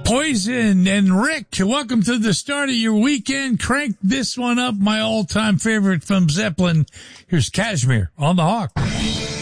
Poison and Rick, welcome to the start of your weekend. Crank this one up, my all-time favorite from Zeppelin. Here's Kashmir on the Hawk.